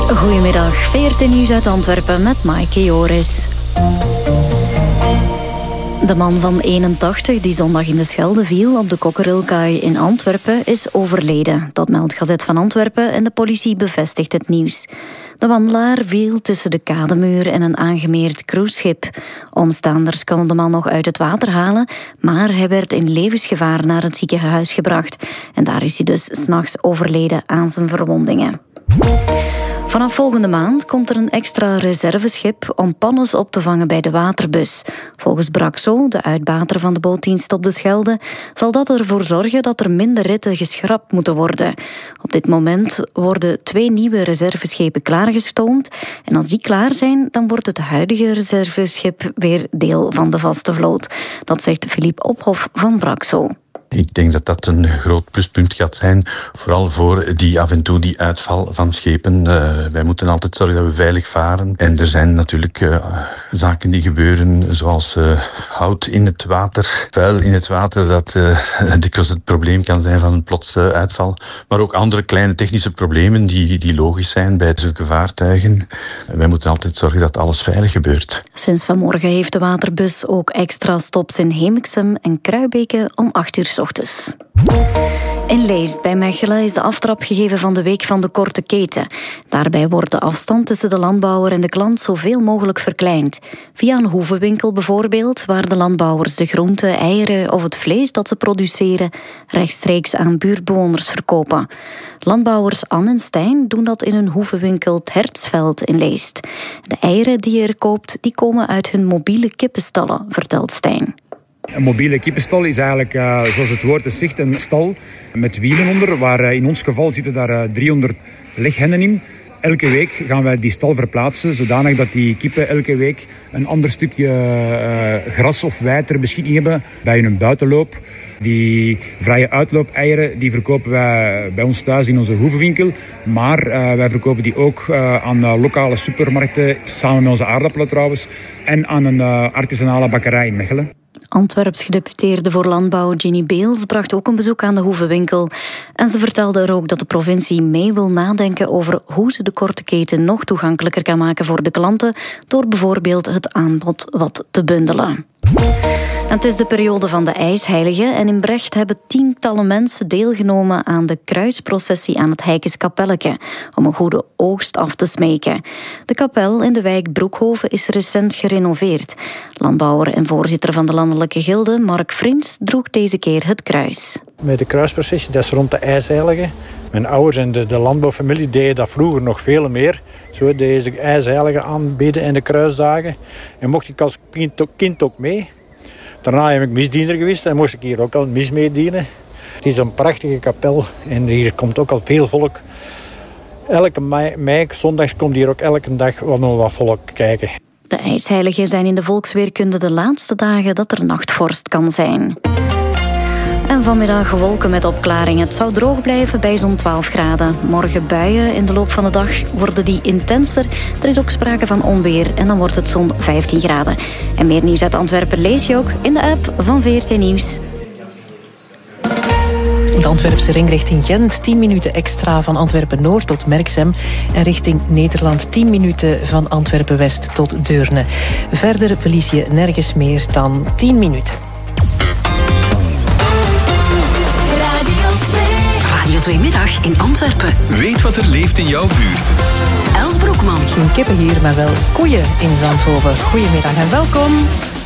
Goedemiddag, VRT Nieuws uit Antwerpen met Maaike Joris. De man van 81 die zondag in de Schelde viel op de Kokkerilkaai in Antwerpen is overleden. Dat meldt Gazet van Antwerpen en de politie bevestigt het nieuws. De wandelaar viel tussen de kademuur en een aangemeerd cruiseschip. Omstanders konden de man nog uit het water halen, maar hij werd in levensgevaar naar het ziekenhuis gebracht. En daar is hij dus 's nachts overleden aan zijn verwondingen. Vanaf volgende maand komt er een extra reserveschip om pannes op te vangen bij de waterbus. Volgens Braxo, de uitbater van de bootdienst op de Schelde, zal dat ervoor zorgen dat er minder ritten geschrapt moeten worden. Op dit moment worden 2 nieuwe reserveschepen klaargestoomd. En als die klaar zijn, dan wordt het huidige reserveschip weer deel van de vaste vloot. Dat zegt Philippe Ophof van Braxo. Ik denk dat dat een groot pluspunt gaat zijn, vooral voor die af en toe die uitval van schepen. Wij moeten altijd zorgen dat we veilig varen. En er zijn natuurlijk zaken die gebeuren, zoals hout in het water, vuil in het water, dat dikwijls het probleem kan zijn van een plotse uitval. Maar ook andere kleine technische problemen die logisch zijn bij zulke vaartuigen. Wij moeten altijd zorgen dat alles veilig gebeurt. Sinds vanmorgen heeft de waterbus ook extra stops in Hemiksem en Kruibeke om 8:00 ochtends. In Leest bij Mechelen is de aftrap gegeven van de Week van de Korte Keten. Daarbij wordt de afstand tussen de landbouwer en de klant zoveel mogelijk verkleind. Via een hoevenwinkel bijvoorbeeld, waar de landbouwers de groenten, eieren of het vlees dat ze produceren rechtstreeks aan buurtbewoners verkopen. Landbouwers Anne en Stijn doen dat in hun hoevenwinkel 't Hertsveld in Leest. De eieren die je er koopt, die komen uit hun mobiele kippenstallen, vertelt Stijn. Een mobiele kippenstal is eigenlijk, zoals het woord is zegt, een stal met wielen onder, waar in ons geval zitten daar 300 leghennen in. Elke week gaan wij die stal verplaatsen, zodanig dat die kippen elke week een ander stukje gras of wei ter beschikking hebben bij hun buitenloop. Die vrije uitloop-eieren die verkopen wij bij ons thuis in onze hoevenwinkel. Maar wij verkopen die ook aan lokale supermarkten, samen met onze aardappelen trouwens, en aan een artisanale bakkerij in Mechelen. Antwerps gedeputeerde voor Landbouw Ginny Beels bracht ook een bezoek aan de hoevenwinkel. En ze vertelde er ook dat de provincie mee wil nadenken over hoe ze de korte keten nog toegankelijker kan maken voor de klanten, door bijvoorbeeld het aanbod wat te bundelen. En het is de periode van de ijsheilige en in Brecht hebben tientallen mensen deelgenomen aan de kruisprocessie aan het Heikes Kapelleke om een goede oogst af te smeken. De kapel in de wijk Broekhoven is recent gerenoveerd. Landbouwer en voorzitter van de landelijke gilde, Mark Frins, droeg deze keer het kruis. Met de kruisprocessie, dat is rond de ijsheilige. Mijn ouders en de landbouwfamilie deden dat vroeger nog veel meer. Zo deze ijsheilige aanbieden in de kruisdagen. En mocht ik als kind ook mee. Daarna heb ik misdiener geweest en moest ik hier ook al mis meedienen. Het is een prachtige kapel en hier komt ook al veel volk. Elke mei, zondags komt hier ook elke dag nog wat volk kijken. De ijsheiligen zijn in de volksweerkunde de laatste dagen dat er nachtvorst kan zijn. En vanmiddag wolken met opklaringen. Het zou droog blijven bij zo'n 12 graden. Morgen buien in de loop van de dag worden die intenser. Er is ook sprake van onweer en dan wordt het zo'n 15 graden. En meer nieuws uit Antwerpen lees je ook in de app van VRT Nieuws. De Antwerpse ring richting Gent, 10 minuten extra van Antwerpen-Noord tot Merksem. En richting Nederland 10 minuten van Antwerpen-West tot Deurne. Verder verlies je nergens meer dan 10 minuten. Radio 2 Middag in Antwerpen. Weet wat er leeft in jouw buurt. Els Broekmans. Geen kippen hier, maar wel koeien in Zandhoven. Goedemiddag en welkom.